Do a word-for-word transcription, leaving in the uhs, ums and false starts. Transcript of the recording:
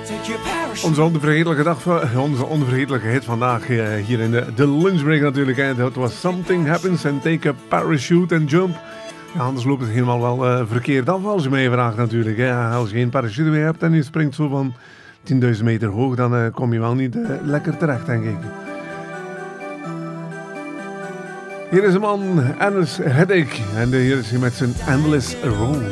Onze onvergetelijke dag, onze onvergetelijke hit vandaag hier in de, de lunchbreak natuurlijk. Hè. Dat was Something Happens and Take a Parachute and Jump. Ja, anders loopt het helemaal wel uh, verkeerd af als je mij vraagt natuurlijk. Hè. Als je geen parachute meer hebt en je springt zo van tienduizend meter hoog, dan uh, kom je wel niet uh, lekker terecht, denk ik. Hier is een man, Endless Headache. En hier is hij met zijn Endless Road.